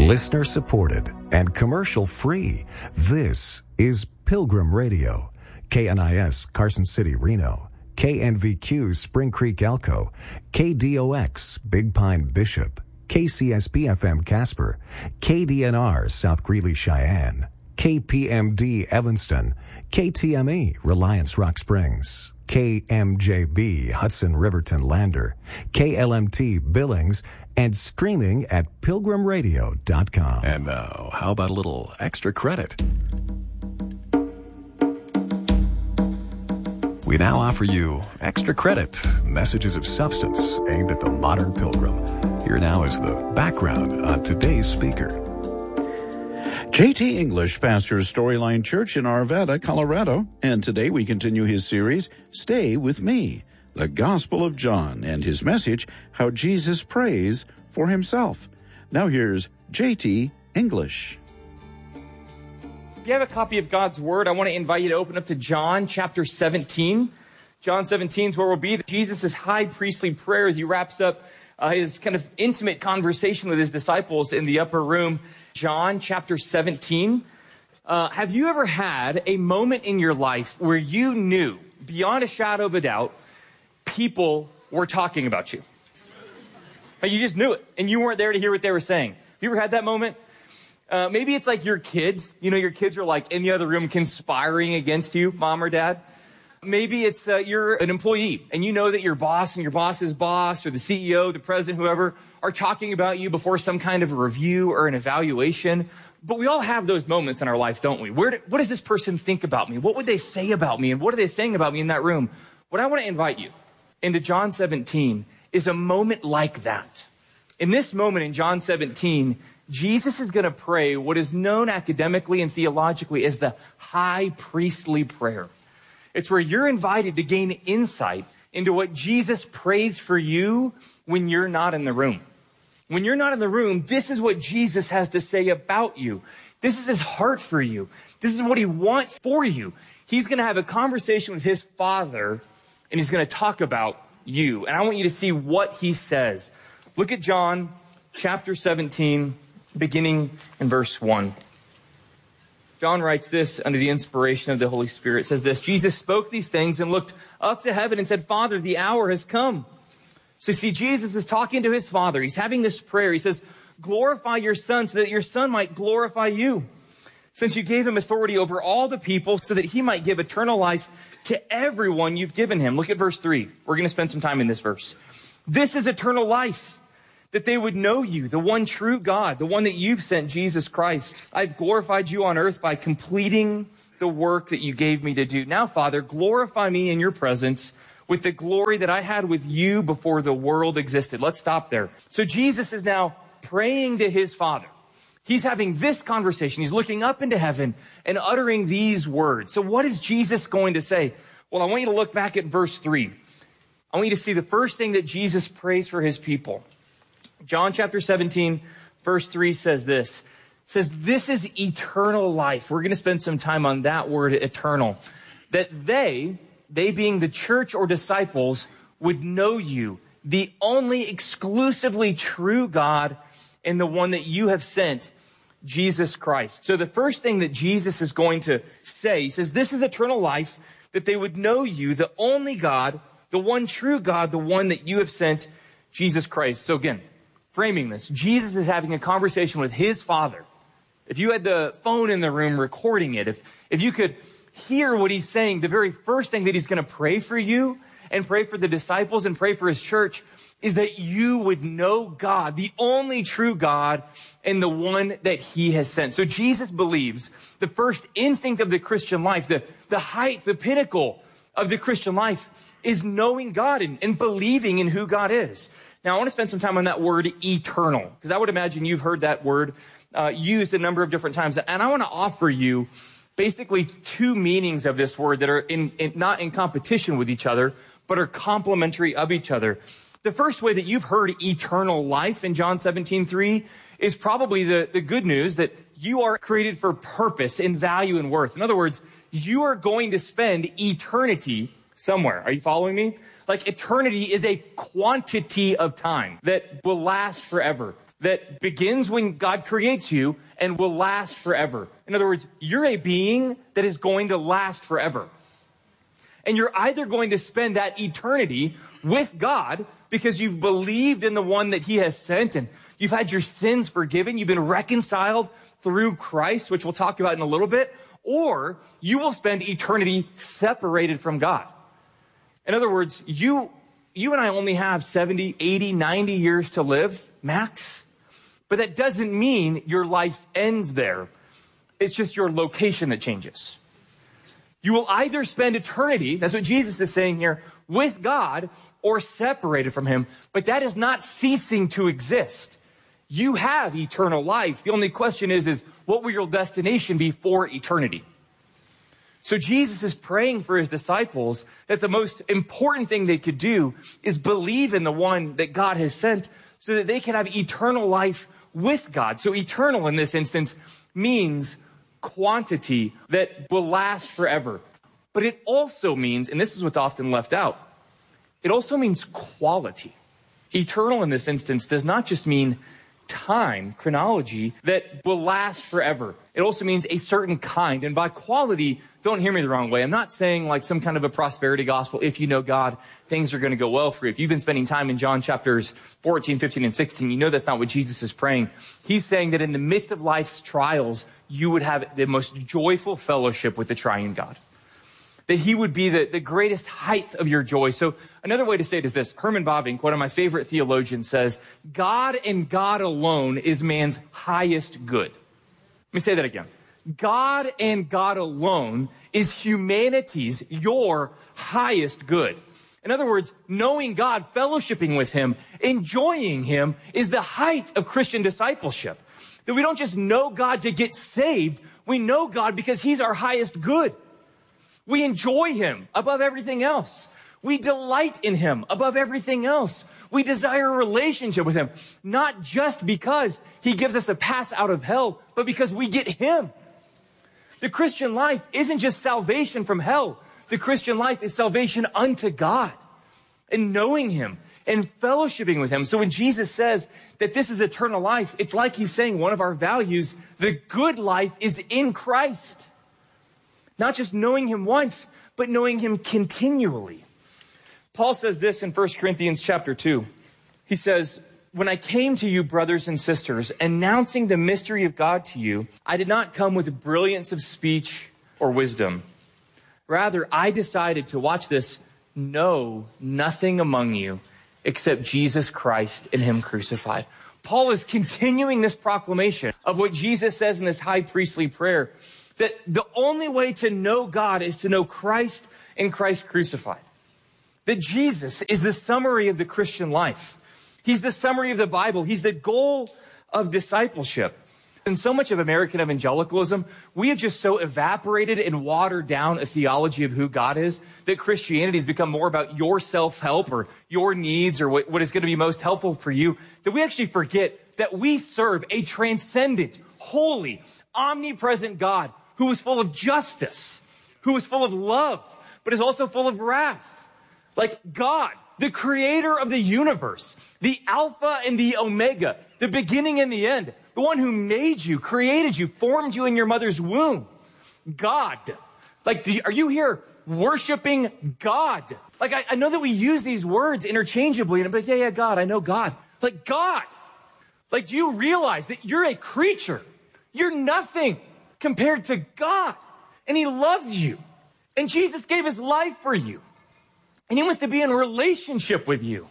Listener supported and commercial free. This is Pilgrim Radio. KNIS Carson City, Reno. KNVQ Spring Creek, Elko. KDOX Big Pine, Bishop. KCSB FM Casper. KDNR South Greeley, Cheyenne. KPMD Evanston. KTME Reliance Rock Springs. KMJB Hudson Riverton Lander. KLMT Billings. And streaming at pilgrimradio.com. And now, how about a little extra credit? We now offer you Extra Credit, messages of substance aimed at the modern pilgrim. Here now is the background on today's speaker. J.T. English pastors Storyline Church in Arvada, Colorado, and today we continue his series, Stay With Me, the Gospel of John, and his message, How Jesus Prays for Himself. Now here's J.T. English. If you have a copy of God's Word, I want to invite you to open up to John chapter 17. John 17 is where we'll be. Jesus' high priestly prayer as he wraps up his kind of intimate conversation with his disciples in the upper room. John chapter 17. Have you ever had a moment in your life where you knew, beyond a shadow of a doubt, people were talking about you? Like you just knew it, and you weren't there to hear what they were saying. Have you ever had that moment? Maybe it's like your kids. You know, your kids are like in the other room conspiring against you, mom or dad. Maybe it's you're an employee, and you know that your boss and your boss's boss or the CEO, the president, whoever, are talking about you before some kind of a review or an evaluation. But we all have those moments in our life, don't we? What does this person think about me? What would they say about me? And what are they saying about me in that room? What I want to invite you into John 17 is a moment like that. In this moment in John 17, Jesus is going to pray what is known academically and theologically as the high priestly prayer. It's where you're invited to gain insight into what Jesus prays for you when you're not in the room. When you're not in the room, this is what Jesus has to say about you. This is his heart for you. This is what he wants for you. He's going to have a conversation with his Father, and he's going to talk about you. And I want you to see what he says. Look at John chapter 17, beginning in verse 1. John writes this under the inspiration of the Holy Spirit. It says this: Jesus spoke these things and looked up to heaven and said, Father, the hour has come. So see, Jesus is talking to his Father. He's having this prayer. He says, glorify your Son so that your Son might glorify you, since you gave him authority over all the people so that he might give eternal life to everyone you've given him. Look at verse 3. We're going to spend some time in this verse. This is eternal life, that they would know you, the one true God, the one that you've sent, Jesus Christ. I've glorified you on earth by completing the work that you gave me to do. Now, Father, glorify me in your presence with the glory that I had with you before the world existed. Let's stop there. So Jesus is now praying to his Father. He's having this conversation. He's looking up into heaven and uttering these words. So what is Jesus going to say? Well, I want you to look back at verse 3. I want you to see the first thing that Jesus prays for his people. John chapter 17, verse 3 says this. It says, this is eternal life. We're going to spend some time on that word, eternal. That they being the church or disciples, would know you, the only exclusively true God and the one that you have sent, Jesus Christ. So the first thing that Jesus is going to say, he says, this is eternal life, that they would know you, the only God, the one true God, the one that you have sent, Jesus Christ. So again, framing this, Jesus is having a conversation with his Father. If you had the phone in the room recording it, if you could hear what he's saying, the very first thing that he's going to pray for you and pray for the disciples and pray for his church is that you would know God, the only true God and the one that he has sent. So Jesus believes the first instinct of the Christian life, the height, the pinnacle of the Christian life is knowing God and believing in who God is. Now, I want to spend some time on that word eternal, because I would imagine you've heard that word used a number of different times. And I want to offer you basically two meanings of this word that are not in competition with each other, but are complementary of each other. The first way that you've heard eternal life in John 17:3 is probably the good news that you are created for purpose and value and worth. In other words, you are going to spend eternity somewhere. Are you following me? Like eternity is a quantity of time that will last forever. that begins when God creates you and will last forever. In other words, you're a being that is going to last forever. And you're either going to spend that eternity with God because you've believed in the one that he has sent and you've had your sins forgiven, you've been reconciled through Christ, which we'll talk about in a little bit, or you will spend eternity separated from God. In other words, you and I only have 70, 80, 90 years to live, max. But that doesn't mean your life ends there. It's just your location that changes. You will either spend eternity, that's what Jesus is saying here, with God or separated from him. But that is not ceasing to exist. You have eternal life. The only question is what will your destination be for eternity? So Jesus is praying for his disciples that the most important thing they could do is believe in the one that God has sent so that they can have eternal life with God. So eternal in this instance means quantity that will last forever. But it also means, and this is what's often left out, it also means quality. Eternal in this instance does not just mean time, chronology, that will last forever. It also means a certain kind. And by quality, don't hear me the wrong way. I'm not saying like some kind of a prosperity gospel. If you know God, things are going to go well for you. If you've been spending time in John chapters 14, 15, and 16, you know that's not what Jesus is praying. He's saying that in the midst of life's trials, you would have the most joyful fellowship with the triune God. That he would be the greatest height of your joy. So another way to say it is this. Herman Bavinck, one of my favorite theologians, says, God and God alone is man's highest good. Let me say that again. God and God alone is humanity's, your highest good. In other words, knowing God, fellowshipping with him, enjoying him is the height of Christian discipleship. That we don't just know God to get saved. We know God because he's our highest good. We enjoy him above everything else. We delight in him above everything else. We desire a relationship with him, not just because he gives us a pass out of hell, but because we get him. The Christian life isn't just salvation from hell. The Christian life is salvation unto God and knowing him and fellowshipping with him. So when Jesus says that this is eternal life, it's like he's saying one of our values, the good life is in Christ. Not just knowing him once, but knowing him continually. Paul says this in 1 Corinthians chapter 2. He says, when I came to you, brothers and sisters, announcing the mystery of God to you, I did not come with brilliance of speech or wisdom. Rather, I decided to, watch this, know nothing among you except Jesus Christ and him crucified. Paul is continuing this proclamation of what Jesus says in this high priestly prayer, that the only way to know God is to know Christ and Christ crucified. That Jesus is the summary of the Christian life. He's the summary of the Bible. He's the goal of discipleship. In so much of American evangelicalism, we have just so evaporated and watered down a theology of who God is that Christianity has become more about your self-help or your needs or what is going to be most helpful for you, that we actually forget that we serve a transcendent, holy, omnipresent God who is full of justice, who is full of love, but is also full of wrath. Like God, the creator of the universe, the Alpha and the Omega, the beginning and the end, the one who made you, created you, formed you in your mother's womb. God. Like, are you here worshiping God? Like, I know that we use these words interchangeably, and I'm like, yeah, God, I know God. Like, God. Like, do you realize that you're a creature? You're nothing compared to God. And he loves you. And Jesus gave his life for you. And he wants to be in a relationship with you.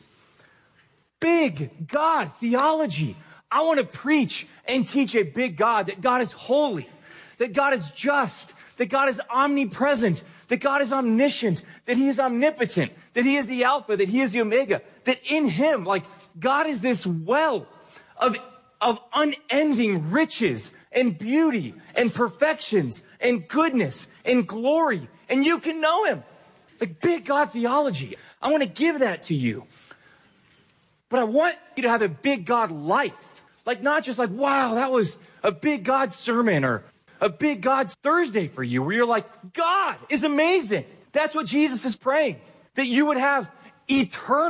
Big God theology. I want to preach and teach a big God, that God is holy, that God is just, that God is omnipresent, that God is omniscient, that he is omnipotent, that he is the Alpha, that he is the Omega, that in him, like, God is this well of unending riches and beauty and perfections and goodness and glory. And you can know him. Like big God theology. I want to give that to you. But I want you to have a big God life. Like not just like, wow, that was a big God sermon or a big God Thursday for you where you're like, God is amazing. That's what Jesus is praying. That you would have eternal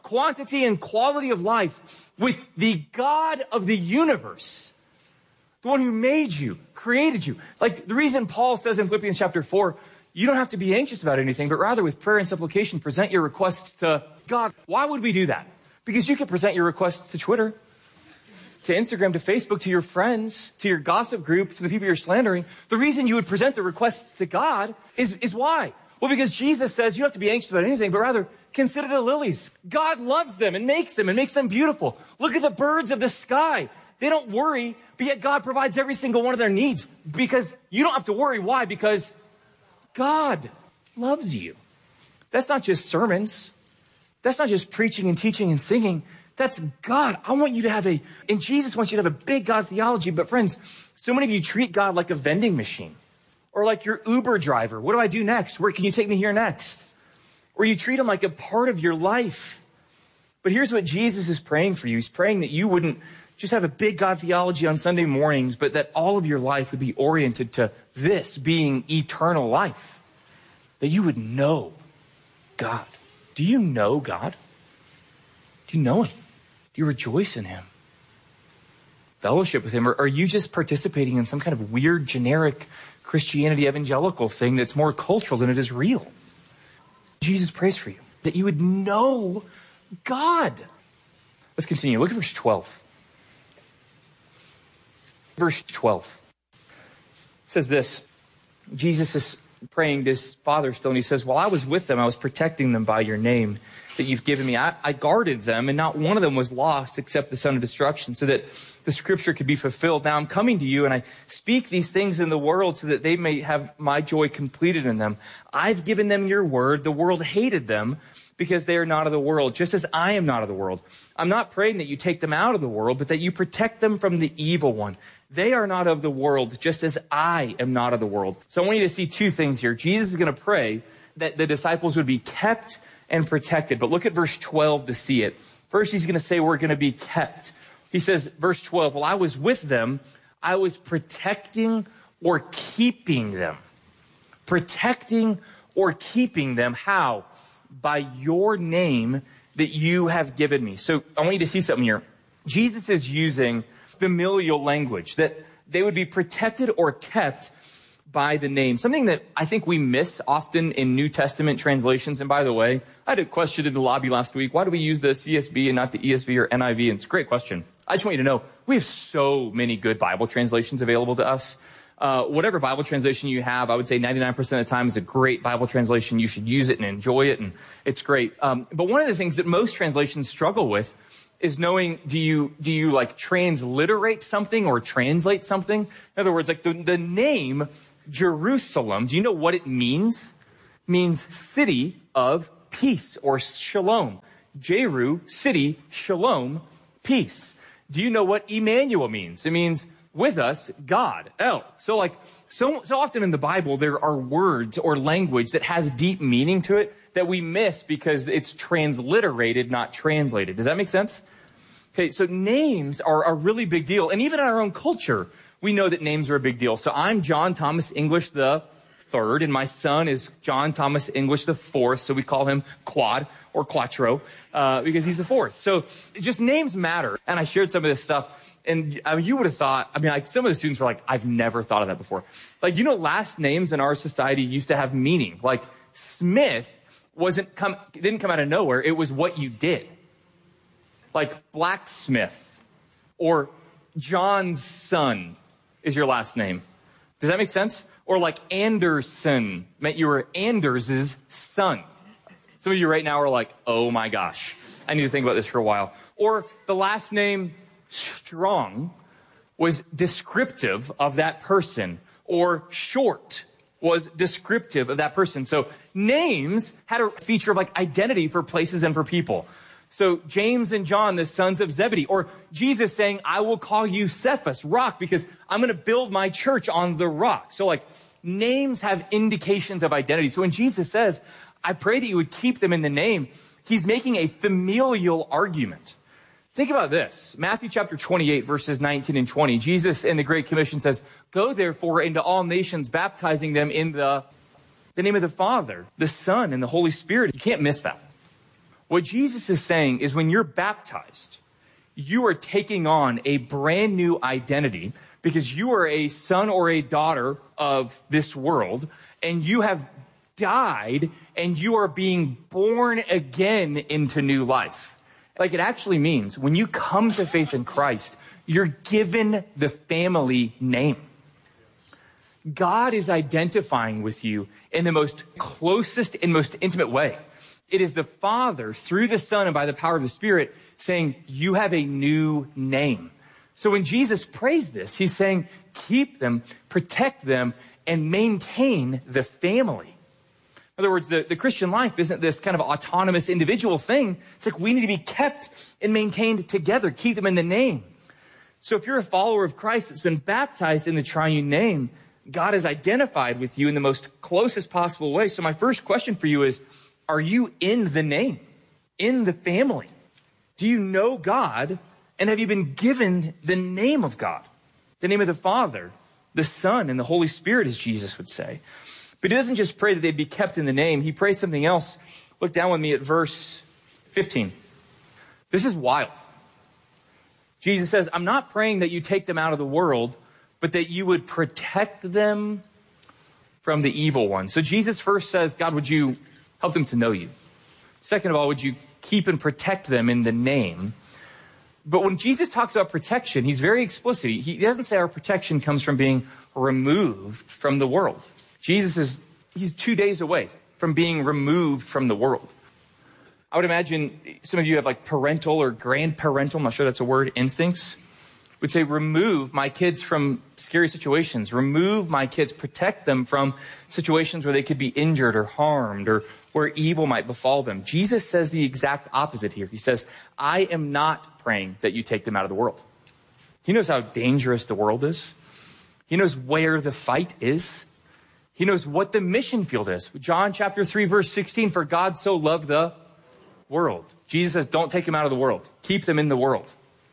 quantity and quality of life with the God of the universe, the one who made you, created you. Like the reason Paul says in Philippians chapter 4, you don't have to be anxious about anything, but rather with prayer and supplication, present your requests to God. Why would we do that? Because you could present your requests to Twitter, to Instagram, to Facebook, to your friends, to your gossip group, to the people you're slandering. The reason you would present the requests to God is why? Well, because Jesus says you don't have to be anxious about anything, but rather consider the lilies. God loves them and makes them beautiful. Look at the birds of the sky. They don't worry, but yet God provides every single one of their needs because you don't have to worry. Why? Because God loves you. That's not just sermons. That's not just preaching and teaching and singing. That's God. And Jesus wants you to have a big God theology. But friends, so many of you treat God like a vending machine or like your Uber driver. What do I do next? Where can you take me here next? Or you treat him like a part of your life. But here's what Jesus is praying for you. He's praying that you wouldn't just have a big God theology on Sunday mornings, but that all of your life would be oriented to this being eternal life. That you would know God. Do you know God? Do you know him? Do you rejoice in him? Fellowship with him? Or are you just participating in some kind of weird, generic Christianity evangelical thing that's more cultural than it is real? Jesus prays for you, that you would know God. Let's continue. Look at verse 12. Verse 12 says this. Jesus is praying to his Father still, and he says, while I was with them, I was protecting them by your name that you've given me. I guarded them, and not one of them was lost except the son of destruction, so that the scripture could be fulfilled. Now I'm coming to you, and I speak these things in the world so that they may have my joy completed in them. I've given them your word. The world hated them because they are not of the world, just as I am not of the world. I'm not praying that you take them out of the world, but that you protect them from the evil one. They are not of the world, just as I am not of the world. So I want you to see two things here. Jesus is going to pray that the disciples would be kept and protected. But look at verse 12 to see it. First, he's going to say we're going to be kept. He says, verse 12, while I was with them, I was protecting or keeping them. Protecting or keeping them. How? By your name that you have given me. So I want you to see something here. Jesus is using familial language, that they would be protected or kept by the name. Something that I think we miss often in New Testament translations. And by the way, I had a question in the lobby last week. Why do we use the CSB and not the ESV or NIV? And it's a great question. I just want you to know, we have so many good Bible translations available to us. Whatever Bible translation you have, I would say 99% of the time is a great Bible translation. You should use it and enjoy it, and it's great. But one of the things that most translations struggle with is knowing, do you like transliterate something or translate something? In other words, like the name Jerusalem, do you know what it means? It means city of peace or shalom. Jeru, city, shalom, peace. Do you know what Emmanuel means? It means with us, God. So often in the Bible, there are words or language that has deep meaning to it that we miss because it's transliterated, not translated. Does that make sense? Okay, so names are a really big deal. And even in our own culture, we know that names are a big deal. So I'm John Thomas English the third, and my son is John Thomas English the fourth. So we call him Quad or Quattro because he's the fourth. So just names matter. And I shared some of this stuff. And you would have thought, some of the students were like, I've never thought of that before. Like, last names in our society used to have meaning. Like Smith didn't come out of nowhere. It was what you did. Like blacksmith or John's son is your last name. Does that make sense? Or like Anderson meant you were Anders' son. Some of you right now are like, oh my gosh, I need to think about this for a while. Or the last name Strong was descriptive of that person, or Short was descriptive of that person. So names had a feature of like identity for places and for people. So James and John, the sons of Zebedee, or Jesus saying, I will call you Cephas, rock, because I'm going to build my church on the rock. So like names have indications of identity. So when Jesus says, I pray that you would keep them in the name, he's making a familial argument. Think about this. Matthew chapter 28, verses 19 and 20. Jesus in the Great Commission says, go therefore into all nations, baptizing them in the name of the Father, the Son, and the Holy Spirit. You can't miss that. What Jesus is saying is when you're baptized, you are taking on a brand new identity because you are a son or a daughter of this world, and you have died and you are being born again into new life. Like, it actually means when you come to faith in Christ, you're given the family name. God is identifying with you in the most closest and most intimate way. It is the Father, through the Son and by the power of the Spirit, saying, you have a new name. So when Jesus prays this, he's saying, keep them, protect them, and maintain the family. In other words, the Christian life isn't this kind of autonomous individual thing. It's like we need to be kept and maintained together, keep them in the name. So if you're a follower of Christ that's been baptized in the triune name, God has identified with you in the most closest possible way. So my first question for you is, are you in the name, in the family? Do you know God, and have you been given the name of God? The name of the Father, the Son, and the Holy Spirit, as Jesus would say. But he doesn't just pray that they'd be kept in the name. He prays something else. Look down with me at verse 15. This is wild. Jesus says, I'm not praying that you take them out of the world, but that you would protect them from the evil one. So Jesus first says, God, would you help them to know you? Second of all, would you keep and protect them in the name? But when Jesus talks about protection, he's very explicit. He doesn't say our protection comes from being removed from the world. He's 2 days away from being removed from the world. I would imagine some of you have like parental or grandparental, I'm not sure that's a word, instincts. Would say, remove my kids from scary situations. Remove my kids, protect them from situations where they could be injured or harmed or where evil might befall them. Jesus says the exact opposite here. He says, I am not praying that you take them out of the world. He knows how dangerous the world is. He knows where the fight is. He knows what the mission field is. John chapter 3, verse 16, for God so loved the world. Jesus says, don't take them out of the world. Keep them in the world.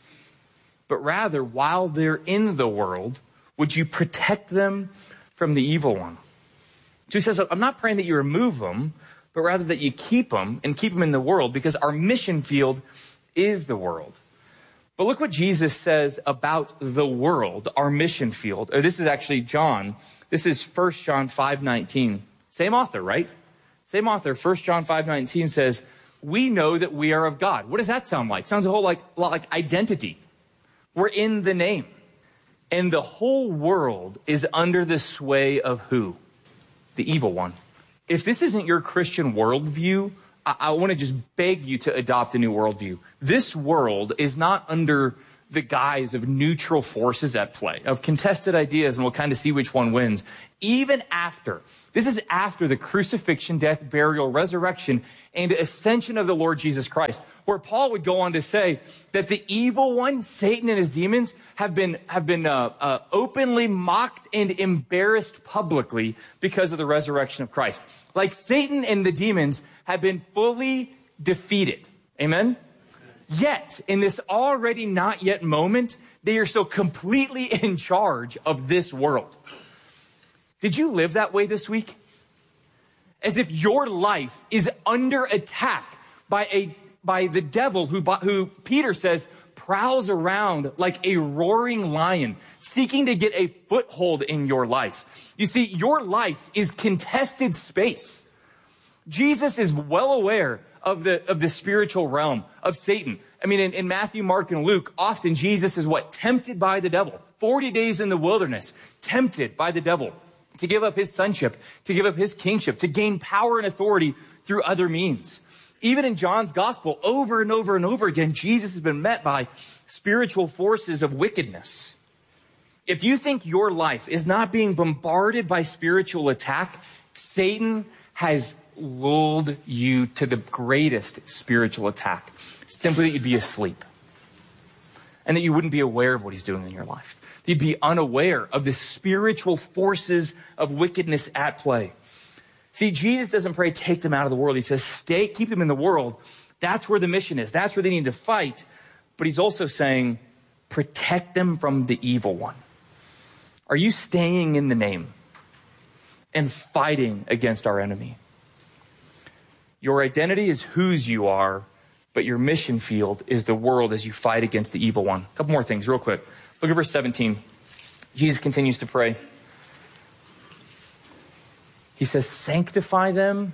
But rather, while they're in the world, would you protect them from the evil one? So he says, I'm not praying that you remove them, but rather that you keep them and keep them in the world, because our mission field is the world. But look what Jesus says about the world, our mission field. This is actually John. This is 1 John 5:19. Same author, right? Same author. 1 John 5:19 says, we know that we are of God. What does that sound like? Sounds a lot like identity. We're in the name. And the whole world is under the sway of who? The evil one. If this isn't your Christian worldview, I want to just beg you to adopt a new worldview. This world is not under the guise of neutral forces at play, of contested ideas, and we'll kind of see which one wins. Even after, this is after the crucifixion, death, burial, resurrection, and ascension of the Lord Jesus Christ, where Paul would go on to say that the evil one, Satan and his demons, have been openly mocked and embarrassed publicly because of the resurrection of Christ. Like Satan and the demons have been fully defeated. Amen? Yet, in this already not yet moment, they are so completely in charge of this world. Did you live that way this week? As if your life is under attack by the devil who Peter says prowls around like a roaring lion, seeking to get a foothold in your life. You see, your life is contested space. Jesus is well aware of the spiritual realm of Satan. I mean, in Matthew, Mark, and Luke, often Jesus is tempted by the devil. 40 days in the wilderness, tempted by the devil to give up his sonship, to give up his kingship, to gain power and authority through other means. Even in John's gospel, over and over and over again, Jesus has been met by spiritual forces of wickedness. If you think your life is not being bombarded by spiritual attack, Satan has lulled you to the greatest spiritual attack, simply that you'd be asleep and that you wouldn't be aware of what he's doing in your life. You'd be unaware of the spiritual forces of wickedness at play. See, Jesus doesn't pray, take them out of the world. He says, keep them in the world. That's where the mission is. That's where they need to fight. But he's also saying, protect them from the evil one. Are you staying in the name and fighting against our enemy? Your identity is whose you are, but your mission field is the world as you fight against the evil one. A couple more things real quick. Look at verse 17. Jesus continues to pray. He says, sanctify them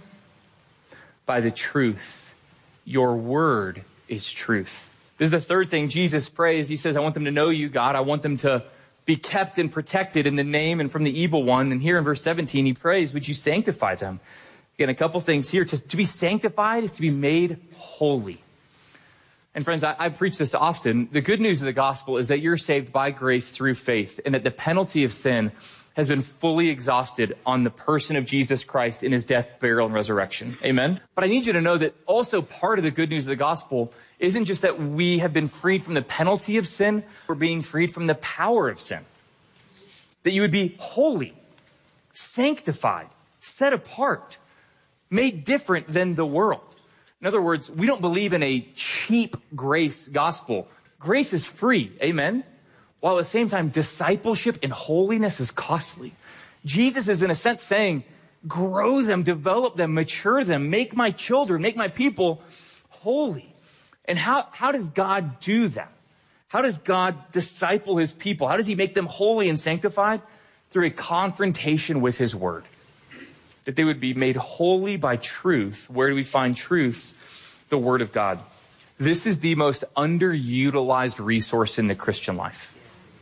by the truth. Your word is truth. This is the third thing Jesus prays. He says, I want them to know you, God. I want them to be kept and protected in the name and from the evil one. And here in verse 17, he prays, would you sanctify them? Again, a couple things here. To be sanctified is to be made holy. And friends, I preach this often. The good news of the gospel is that you're saved by grace through faith, and that the penalty of sin has been fully exhausted on the person of Jesus Christ in his death, burial, and resurrection. Amen? But I need you to know that also part of the good news of the gospel isn't just that we have been freed from the penalty of sin, we're being freed from the power of sin. That you would be holy, sanctified, set apart, made different than the world. In other words, we don't believe in a cheap grace gospel. Grace is free, amen? While at the same time, discipleship and holiness is costly. Jesus is in a sense saying, grow them, develop them, mature them, make my children, make my people holy. And how does God do that? How does God disciple his people? How does he make them holy and sanctified? Through a confrontation with his word. That they would be made holy by truth. Where do we find truth? The word of God. This is the most underutilized resource in the Christian life.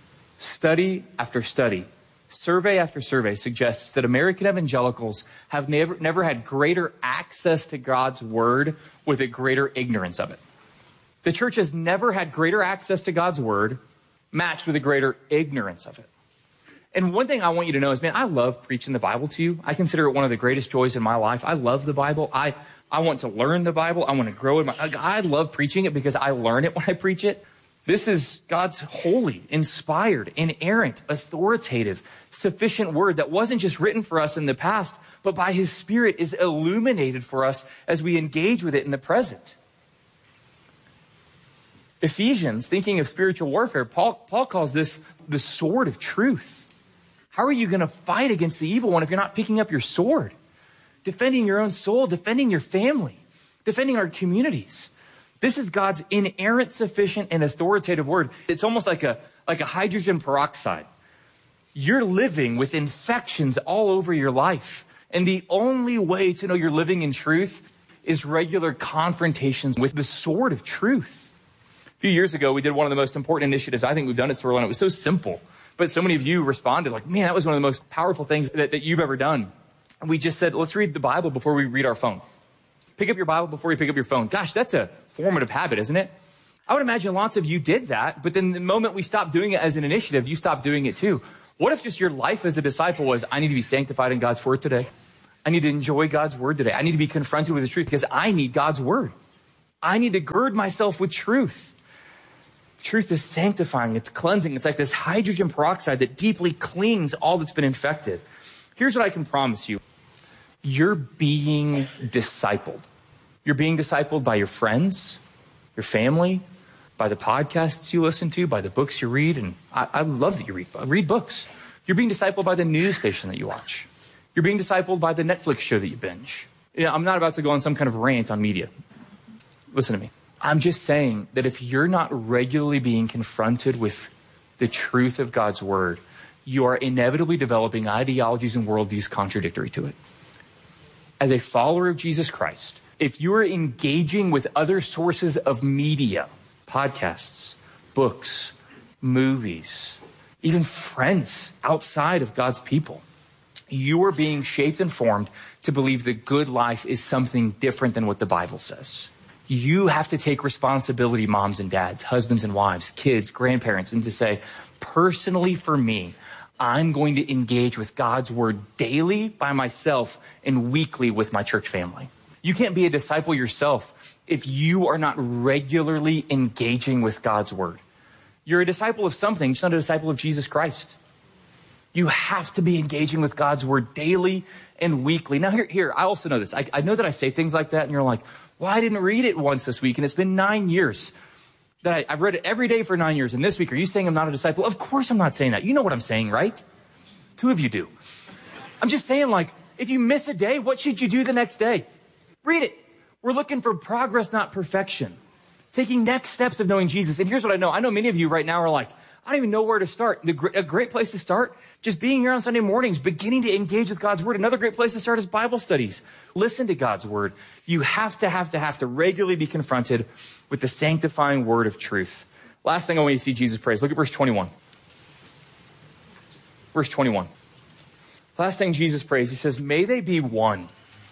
Study after study, survey after survey suggests that American evangelicals have never had greater access to God's word with a greater ignorance of it. The church has never had greater access to God's word matched with a greater ignorance of it. And one thing I want you to know is, man, I love preaching the Bible to you. I consider it one of the greatest joys in my life. I love the Bible. I want to learn the Bible. I want to grow in I love preaching it because I learn it when I preach it. This is God's holy, inspired, inerrant, authoritative, sufficient word that wasn't just written for us in the past, but by his Spirit is illuminated for us as we engage with it in the present. Ephesians, thinking of spiritual warfare, Paul calls this the sword of truth. How are you going to fight against the evil one if you're not picking up your sword? Defending your own soul, defending your family, defending our communities. This is God's inerrant, sufficient, and authoritative word. It's almost like a hydrogen peroxide. You're living with infections all over your life. And the only way to know you're living in truth is regular confrontations with the sword of truth. A few years ago, we did one of the most important initiatives I think we've done at Storyline. It was so simple, but so many of you responded like, man, that was one of the most powerful things that you've ever done. And we just said, let's read the Bible before we read our phone. Pick up your Bible before you pick up your phone. Gosh, that's a formative habit, isn't it? I would imagine lots of you did that, but then the moment we stopped doing it as an initiative, you stopped doing it too. What if just your life as a disciple was, I need to be sanctified in God's word today. I need to enjoy God's word today. I need to be confronted with the truth because I need God's word. I need to gird myself with truth. Truth is sanctifying. It's cleansing. It's like this hydrogen peroxide that deeply cleans all that's been infected. Here's what I can promise you. You're being discipled. You're being discipled by your friends, your family, by the podcasts you listen to, by the books you read. And I love that you read books. You're being discipled by the news station that you watch. You're being discipled by the Netflix show that you binge. You know, I'm not about to go on some kind of rant on media. Listen to me. I'm just saying that if you're not regularly being confronted with the truth of God's word, you are inevitably developing ideologies and worldviews contradictory to it. As a follower of Jesus Christ, if you are engaging with other sources of media, podcasts, books, movies, even friends outside of God's people, you are being shaped and formed to believe the good life is something different than what the Bible says. You have to take responsibility, moms and dads, husbands and wives, kids, grandparents, and to say, personally for me, I'm going to engage with God's word daily by myself and weekly with my church family. You can't be a disciple yourself if you are not regularly engaging with God's word. You're a disciple of something, just not a disciple of Jesus Christ. You have to be engaging with God's word daily and weekly. Now here, I also know this. I know that I say things like that and you're like, well, I didn't read it once this week and it's been 9 years. That I've read it every day for 9 years. And this week, are you saying I'm not a disciple? Of course I'm not saying that. You know what I'm saying, right? 2 of you do. I'm just saying, like, if you miss a day, what should you do the next day? Read it. We're looking for progress, not perfection. Taking next steps of knowing Jesus. And here's what I know. I know many of you right now are like, I don't even know where to start. A great place to start, just being here on Sunday mornings, beginning to engage with God's word. Another great place to start is Bible studies. Listen to God's word. You have to regularly be confronted with the sanctifying word of truth. Last thing I want you to see Jesus prays. Look at verse 21. Verse 21. Last thing Jesus prays, he says, may they be one,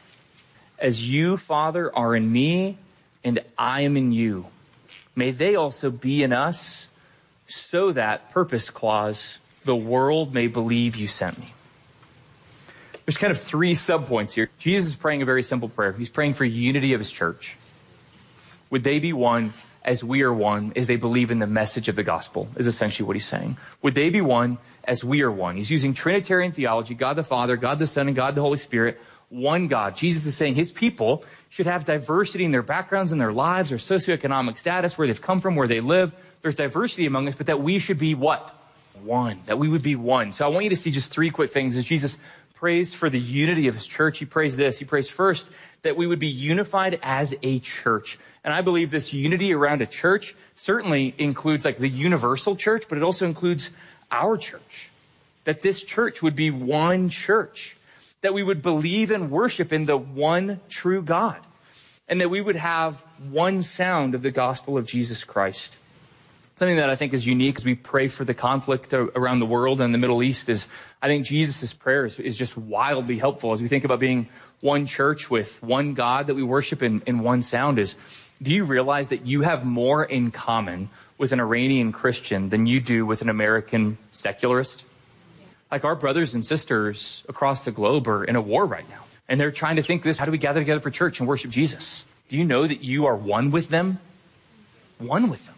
as you, Father, are in me and I am in you. May they also be in us, so that, purpose clause, the world may believe you sent me. There's kind of three subpoints here. Jesus is praying a very simple prayer. He's praying for unity of his church. Would they be one as we are one, as they believe in the message of the gospel, is essentially what he's saying. Would they be one as we are one? He's using Trinitarian theology, God the Father, God the Son, and God the Holy Spirit, one God. Jesus is saying his people should have diversity in their backgrounds, in their lives, their socioeconomic status, where they've come from, where they live. There's diversity among us, but that we should be what? One. That we would be one. So I want you to see just three quick things as Jesus prays for the unity of his church. He prays this. He prays first that we would be unified as a church. And I believe this unity around a church certainly includes like the universal church, but it also includes our church. That this church would be one church. That we would believe and worship in the one true God. And that we would have one sound of the gospel of Jesus Christ. Something that I think is unique as we pray for the conflict around the world and the Middle East is, I think Jesus' prayer is just wildly helpful as we think about being one church with one God that we worship in one sound is, do you realize that you have more in common with an Iranian Christian than you do with an American secularist? Like our brothers and sisters across the globe are in a war right now. And they're trying to think this, how do we gather together for church and worship Jesus? Do you know that you are one with them? One with them.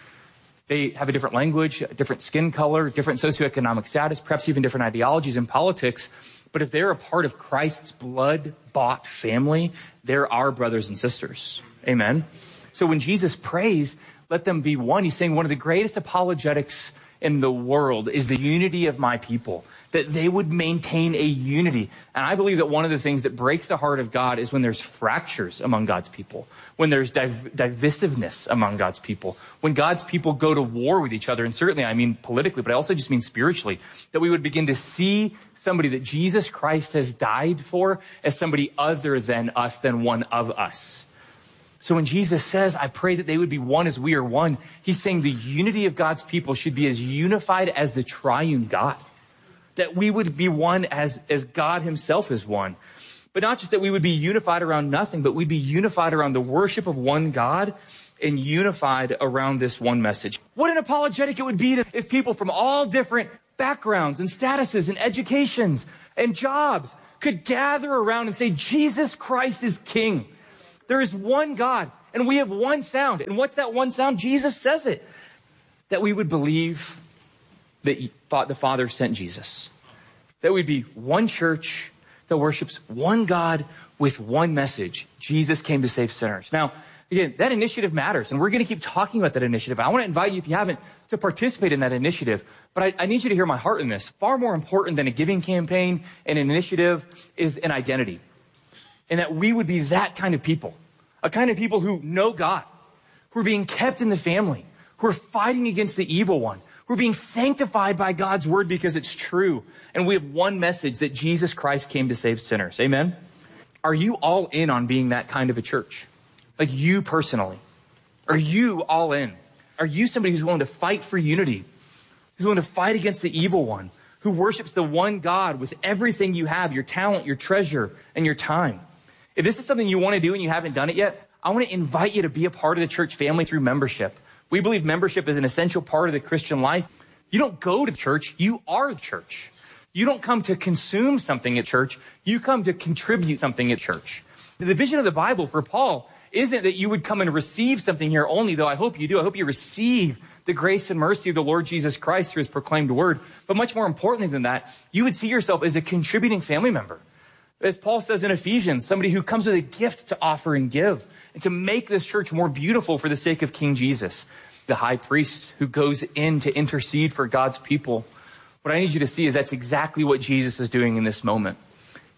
They have a different language, a different skin color, different socioeconomic status, perhaps even different ideologies and politics. But if they're a part of Christ's blood-bought family, they're our brothers and sisters. Amen. So when Jesus prays, let them be one. He's saying one of the greatest apologetics in the world is the unity of my people, that they would maintain a unity. And I believe that one of the things that breaks the heart of God is when there's fractures among God's people, when there's divisiveness among God's people, when God's people go to war with each other. And certainly I mean politically, but I also just mean spiritually, that we would begin to see somebody that Jesus Christ has died for as somebody other than us, than one of us. So when Jesus says, I pray that they would be one as we are one, he's saying the unity of God's people should be as unified as the triune God. That we would be one as God himself is one. But not just that we would be unified around nothing, but we'd be unified around the worship of one God and unified around this one message. What an apologetic it would be if people from all different backgrounds and statuses and educations and jobs could gather around and say, Jesus Christ is King. There is one God, and we have one sound. And what's that one sound? Jesus says it. That we would believe that the Father sent Jesus. That we'd be one church that worships one God with one message. Jesus came to save sinners. Now, again, that initiative matters, and we're going to keep talking about that initiative. I want to invite you, if you haven't, to participate in that initiative. But I need you to hear my heart in this. Far more important than a giving campaign and an initiative is an identity. And that we would be that kind of people. A kind of people who know God, who are being kept in the family, who are fighting against the evil one, who are being sanctified by God's word because it's true. And we have one message, that Jesus Christ came to save sinners. Amen? Are you all in on being that kind of a church? Like you personally. Are you all in? Are you somebody who's willing to fight for unity? Who's willing to fight against the evil one? Who worships the one God with everything you have, your talent, your treasure, and your time? If this is something you want to do and you haven't done it yet, I want to invite you to be a part of the church family through membership. We believe membership is an essential part of the Christian life. You don't go to church, you are the church. You don't come to consume something at church, you come to contribute something at church. The vision of the Bible for Paul isn't that you would come and receive something here only, though I hope you do. I hope you receive the grace and mercy of the Lord Jesus Christ through his proclaimed word. But much more importantly than that, you would see yourself as a contributing family member. As Paul says in Ephesians, somebody who comes with a gift to offer and give and to make this church more beautiful for the sake of King Jesus, the high priest who goes in to intercede for God's people. What I need you to see is that's exactly what Jesus is doing in this moment.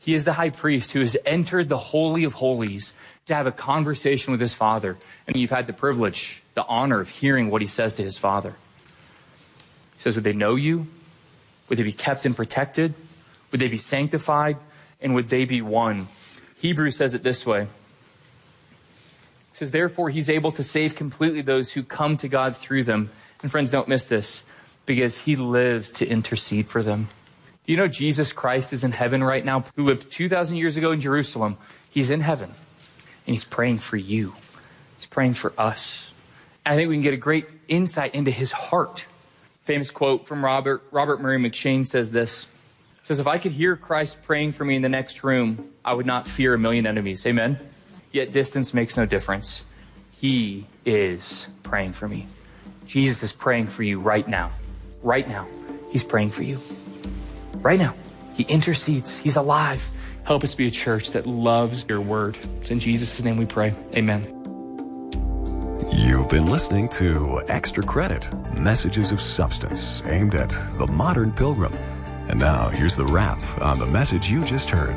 He is the high priest who has entered the Holy of Holies to have a conversation with his Father. And you've had the privilege, the honor of hearing what he says to his Father. He says, would they know you? Would they be kept and protected? Would they be sanctified? And would they be one? Hebrews says it this way. It says, therefore, he's able to save completely those who come to God through them. And friends, don't miss this, because he lives to intercede for them. Do you know Jesus Christ is in heaven right now, who lived 2,000 years ago in Jerusalem? He's in heaven, and he's praying for you. He's praying for us. And I think we can get a great insight into his heart. Famous quote from Robert Murray McCheyne says this. He says, if I could hear Christ praying for me in the next room, I would not fear a million enemies. Amen? Yet distance makes no difference. He is praying for me. Jesus is praying for you right now. Right now. He's praying for you. Right now. He intercedes. He's alive. Help us be a church that loves your word. It's in Jesus' name we pray. Amen. You've been listening to Extra Credit, Messages of Substance, aimed at the modern pilgrim. And now, here's the wrap on the message you just heard.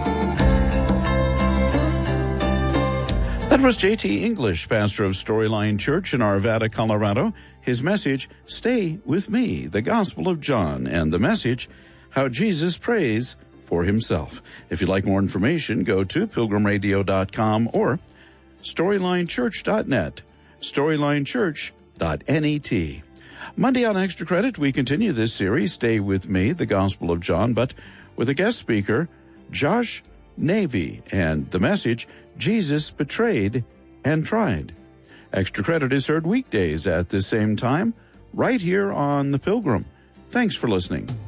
That was J.T. English, pastor of Storyline Church in Arvada, Colorado. His message, Stay With Me, the Gospel of John, and the message, How Jesus Prays for Himself. If you'd like more information, go to pilgrimradio.com or storylinechurch.net, storylinechurch.net. Monday on Extra Credit, we continue this series, Stay With Me, the Gospel of John, but with a guest speaker, Josh Navy, and the message, Jesus Betrayed and Tried. Extra Credit is heard weekdays at the same time, right here on The Pilgrim. Thanks for listening.